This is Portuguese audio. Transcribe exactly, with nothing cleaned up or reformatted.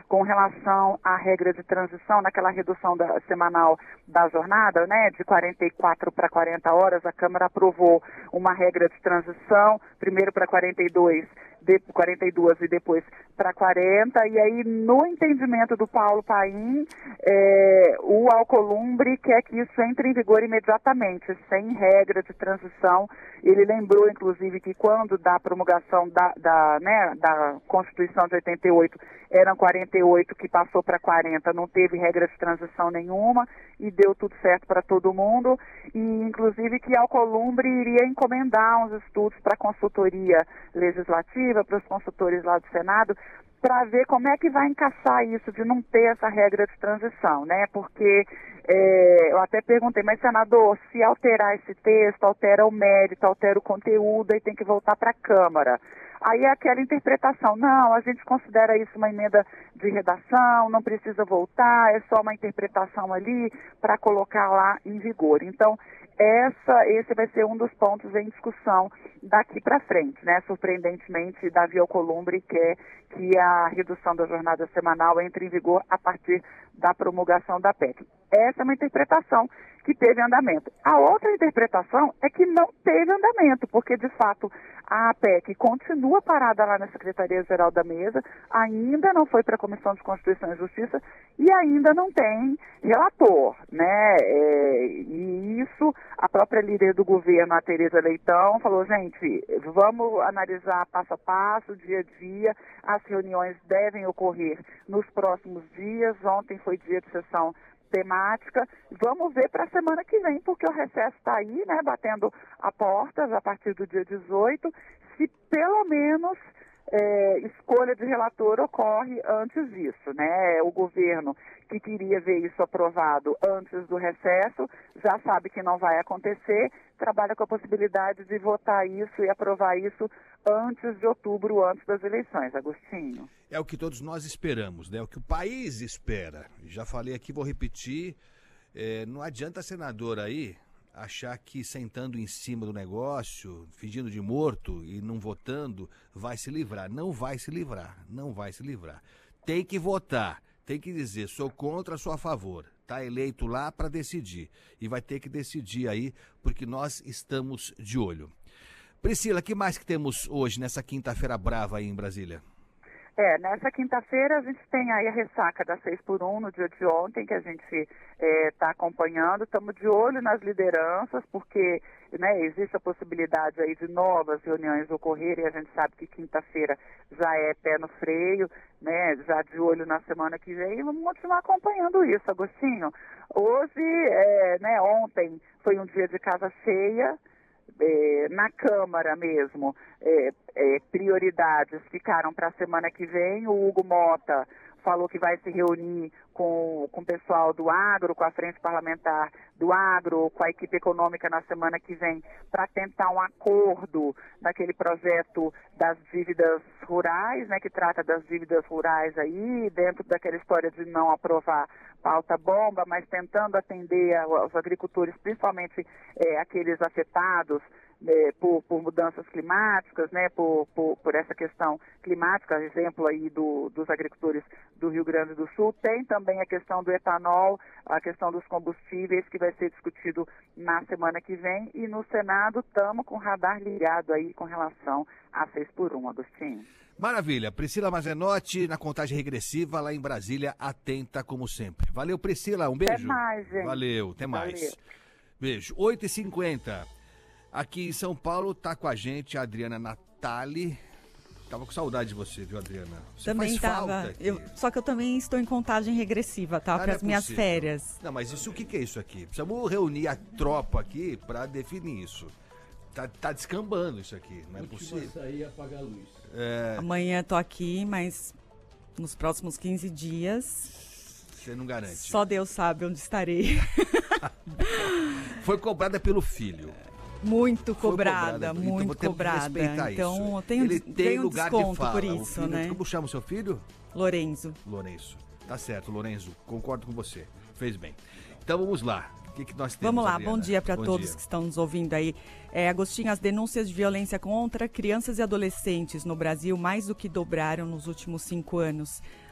com relação à regra de transição, naquela redução da, semanal da jornada, né, de quarenta e quatro para quarenta horas, a Câmara aprovou uma regra de transição, primeiro para quarenta e dois, de quarenta e duas e depois para quarenta, e aí no entendimento do Paulo Paim, é, o Alcolumbre quer que isso entre em vigor imediatamente, sem regra de transição. Ele lembrou, inclusive, que quando da promulgação da, da, né, da Constituição de oitenta e oito, eram quarenta e oito que passou para quarenta, não teve regra de transição nenhuma e deu tudo certo para todo mundo, e inclusive que Alcolumbre iria encomendar uns estudos para a consultoria legislativa, para os consultores lá do Senado, para ver como é que vai encaixar isso de não ter essa regra de transição, né? Porque é, eu até perguntei, mas senador, se alterar esse texto, altera o mérito, altera o conteúdo e tem que voltar para a Câmara. Aí é aquela interpretação, não, a gente considera isso uma emenda de redação, não precisa voltar, é só uma interpretação ali para colocar lá em vigor. Então, essa, esse vai ser um dos pontos em discussão daqui para frente, né? Surpreendentemente, Davi Alcolumbre quer que a redução da jornada semanal entre em vigor a partir da promulgação da P E C. Essa é uma interpretação que teve andamento. A outra interpretação é que não teve andamento, porque, de fato, a P E C continua parada lá na Secretaria-Geral da Mesa, ainda não foi para a Comissão de Constituição e Justiça e ainda não tem relator, né? É, e isso, a própria líder do governo, a Tereza Leitão, falou, gente, vamos analisar passo a passo, dia a dia, as reuniões devem ocorrer nos próximos dias, ontem foi dia de sessão temática, vamos ver para a semana que vem, porque o recesso está aí, né, batendo a portas a partir do dia dezoito, se pelo menos é, escolha de relator ocorre antes disso, né, o governo que queria ver isso aprovado antes do recesso, já sabe que não vai acontecer, trabalha com a possibilidade de votar isso e aprovar isso antes de outubro, antes das eleições. Agostinho. É o que todos nós esperamos, né? É o que o país espera. Já falei aqui, vou repetir, é, não adianta senador aí achar que sentando em cima do negócio, fingindo de morto e não votando, vai se livrar. Não vai se livrar, não vai se livrar. Tem que votar, tem que dizer, sou contra, sou a favor. Está eleito lá para decidir e vai ter que decidir aí, porque nós estamos de olho. Priscila, o que mais que temos hoje, nessa quinta-feira brava aí em Brasília? É, nessa quinta-feira a gente tem aí a ressaca da seis por um no dia de ontem, que a gente está é, acompanhando. Estamos de olho nas lideranças, porque né, existe a possibilidade aí de novas reuniões ocorrerem. A gente sabe que quinta-feira já é pé no freio, né, já de olho na semana que vem. E vamos continuar acompanhando isso, Agostinho. Hoje, é, né, ontem foi um dia de casa cheia. É, na Câmara mesmo, é, é, prioridades ficaram para a semana que vem. O Hugo Mota falou que vai se reunir com, com o pessoal do agro, com a frente parlamentar do agro, com a equipe econômica na semana que vem, para tentar um acordo naquele projeto das dívidas rurais, né, que trata das dívidas rurais aí, dentro daquela história de não aprovar pauta bomba, mas tentando atender aos agricultores, principalmente é, aqueles afetados é, por, por mudanças climáticas, né, por, por, por essa questão climática, exemplo aí do, dos agricultores do Rio Grande do Sul. Tem também a questão do etanol, a questão dos combustíveis, que vai ser discutido na semana que vem, e no Senado estamos com o radar ligado aí com relação a seis por um, Agostinho. Maravilha. Priscila Mazenotti, na contagem regressiva lá em Brasília, atenta como sempre. Valeu, Priscila. Um beijo. Até mais, gente. Valeu, até mais. Valeu. Beijo. oito e cinquenta. Aqui em São Paulo tá com a gente a Adriana Natali. Tava com saudade de você, viu, Adriana? Você também faz tava. falta aqui. Eu, só que eu também estou em contagem regressiva, tá? Ah, Para é as minhas possível. férias. Não, mas isso o que, que é isso aqui? Precisamos reunir a tropa aqui para definir isso. Tá, tá descambando isso aqui, não é possível. Sair e apagar a luz. É... Amanhã tô aqui, mas nos próximos quinze dias... Você não garante. Só Deus sabe onde estarei. Foi cobrada pelo filho. Muito cobrada, cobrada, muito então, cobrada. Então isso. eu tenho, Ele tem tenho lugar desconto de fala. por isso, filho, né? Como chama o seu filho? Lorenzo. Lourenço. Tá certo, Lorenzo. Concordo com você. Fez bem. Então vamos lá. O que, que nós temos, Vamos lá, Adriana? bom dia para todos dia. que estão nos ouvindo aí. É, Agostinho, as denúncias de violência contra crianças e adolescentes no Brasil mais do que dobraram nos últimos cinco anos.